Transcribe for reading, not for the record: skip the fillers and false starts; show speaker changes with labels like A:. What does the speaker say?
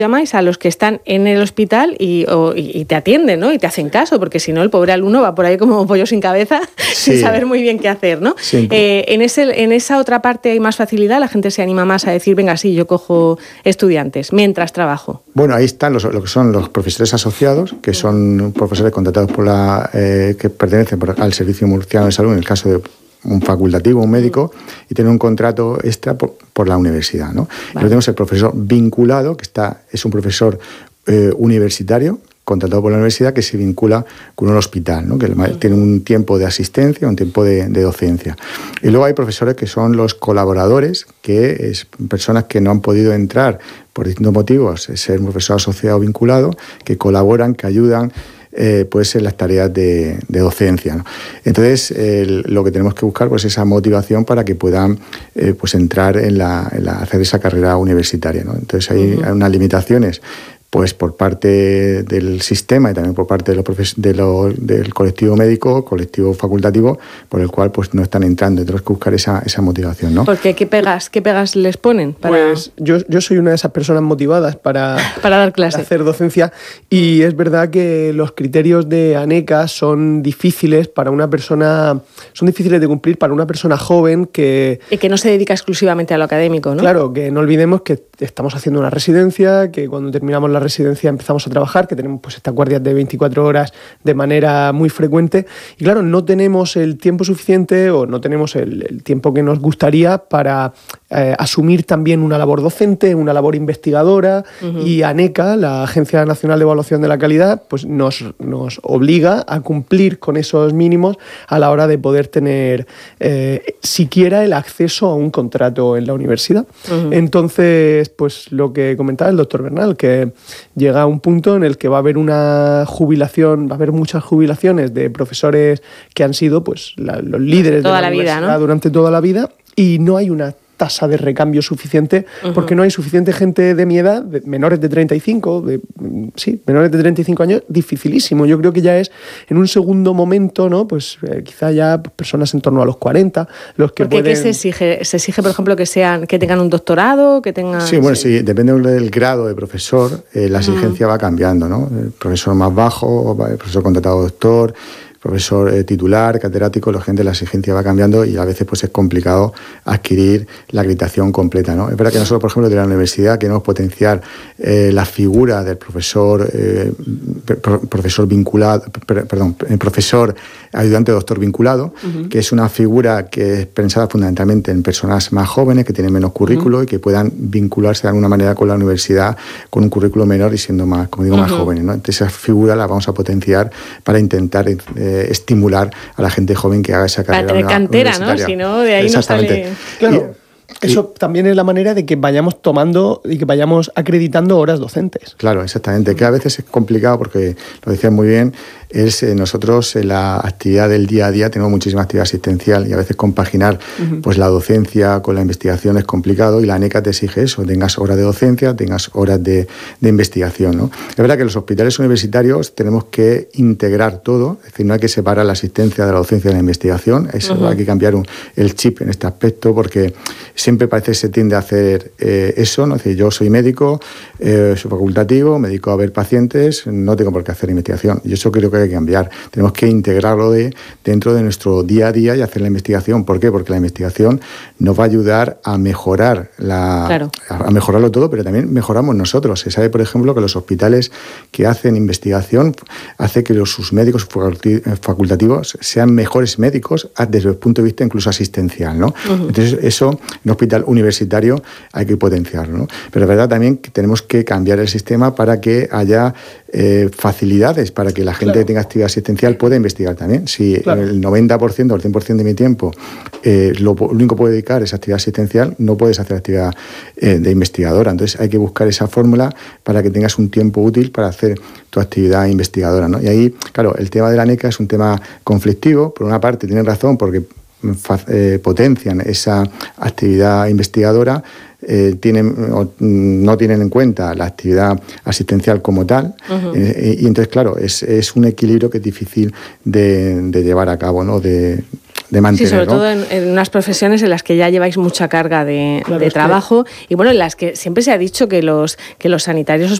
A: llamáis a los que están en el hospital y te atienden, ¿no? Y te hacen caso, porque si no el pobre alumno va por ahí como pollo sin cabeza, sin saber muy bien qué hacer, ¿no?
B: Sí.
A: En esa otra parte hay más facilidad, la gente se anima más a decir, venga, sí, yo cojo estudiantes mientras trabajo.
B: Bueno, ahí están lo que son los profesores asociados, que son profesores contratados por que pertenecen al Servicio Murciano de Salud, en el caso de un facultativo, un médico, y tiene un contrato extra por la universidad, ¿no? Vale. Luego tenemos el profesor vinculado, que es un profesor universitario, contratado por la universidad, que se vincula con un hospital, ¿no? Que tiene un tiempo de asistencia, un tiempo de docencia. Y luego hay profesores que son los colaboradores, que es personas que no han podido entrar por distintos motivos, ser un profesor asociado o vinculado, que colaboran, que ayudan, pues en las tareas de docencia, ¿no? Entonces, lo que tenemos que buscar pues esa motivación para que puedan pues entrar en hacer esa carrera universitaria, ¿no? Entonces, hay unas limitaciones pues por parte del sistema y también por parte del colectivo médico, colectivo facultativo, por el cual pues no están entrando. Tenemos que buscar esa motivación, ¿no?
A: Porque ¿qué pegas les ponen?
C: Pues yo soy una de esas personas motivadas para
A: dar clase,
C: hacer docencia, y es verdad que los criterios de ANECA son difíciles de cumplir para una persona joven y
A: que no se dedica exclusivamente a lo académico, ¿no?
C: Claro, que no olvidemos que estamos haciendo una residencia, que cuando terminamos la residencia empezamos a trabajar, que tenemos pues estas guardias de 24 horas de manera muy frecuente, y claro, no tenemos el tiempo suficiente o no tenemos el tiempo que nos gustaría para asumir también una labor docente, una labor investigadora, y ANECA, la Agencia Nacional de Evaluación de la Calidad, pues nos obliga a cumplir con esos mínimos a la hora de poder tener siquiera el acceso a un contrato en la universidad. Entonces, pues lo que comentaba el doctor Bernal, que llega a un punto en el que va a haber una jubilación, va a haber muchas jubilaciones de profesores que han sido pues los líderes de la universidad, ¿no? Durante toda la vida, y no hay una tasa de recambio suficiente, porque no hay suficiente gente de mi edad, menores de 35 años, dificilísimo. Yo creo que ya es en un segundo momento, ¿no? Pues quizá ya personas en torno a los 40, los que pueden...
A: ¿Qué se exige? ¿Se exige, por ejemplo, que tengan un doctorado, que tengan...?
B: Sí, bueno, sí, depende del grado de profesor, la exigencia va cambiando, ¿no? El profesor más bajo, el profesor contratado doctor, profesor titular, catedrático, la exigencia va cambiando y a veces pues es complicado adquirir la acreditación completa, ¿no? Es verdad que nosotros, por ejemplo, de la universidad queremos potenciar la figura del profesor profesor ayudante doctor vinculado, que es una figura que es pensada fundamentalmente en personas más jóvenes, que tienen menos currículo y que puedan vincularse de alguna manera con la universidad con un currículo menor y siendo más, como digo, más jóvenes, ¿no? Entonces esa figura la vamos a potenciar para intentar estimular a la gente joven que haga esa carrera.
A: Para tener cantera, ¿no? Si no, de ahí no sale...
C: Claro. Eso también es la manera de que vayamos tomando y que vayamos acreditando horas docentes.
B: Claro, exactamente. Que a veces es complicado porque, lo decías muy bien, nosotros en la actividad del día a día tenemos muchísima actividad asistencial y a veces compaginar pues la docencia con la investigación es complicado, y la ANECA te exige eso, tengas horas de docencia, tengas horas de investigación, ¿no? Es verdad que en los hospitales universitarios tenemos que integrar todo, es decir, no hay que separar la asistencia de la docencia y de la investigación, hay que cambiar el chip en este aspecto, porque siempre parece que se tiende a hacer eso, ¿no? Es decir, yo soy médico, soy facultativo, me dedico a ver pacientes, no tengo por qué hacer investigación, y eso creo que hay que cambiar. Tenemos que integrarlo dentro de nuestro día a día y hacer la investigación. ¿Por qué? Porque la investigación nos va a ayudar a mejorar a mejorarlo todo, pero también mejoramos nosotros. Se sabe, por ejemplo, que los hospitales que hacen investigación hace que sus médicos facultativos sean mejores médicos desde el punto de vista incluso asistencial, ¿no? Entonces, eso en un hospital universitario hay que potenciarlo, ¿no? Pero es verdad también que tenemos que cambiar el sistema para que haya facilidades para que la gente que tenga actividad asistencial pueda investigar también. Si el 90% o el 100% de mi tiempo lo único que puedo dedicar es actividad asistencial, no puedes hacer actividad de investigadora. Entonces hay que buscar esa fórmula para que tengas un tiempo útil para hacer tu actividad investigadora, ¿no? Y ahí, claro, el tema de la ANECA es un tema conflictivo. Por una parte, tienen razón porque potencian esa actividad investigadora, no tienen en cuenta la actividad asistencial como tal, y entonces, claro, es un equilibrio que es difícil de llevar a cabo, ¿no? De mantener.
A: Sí, sobre
B: ¿no?
A: todo en unas profesiones en las que ya lleváis mucha carga de
C: Claro,
A: trabajo y bueno, en las que siempre se ha dicho que los sanitarios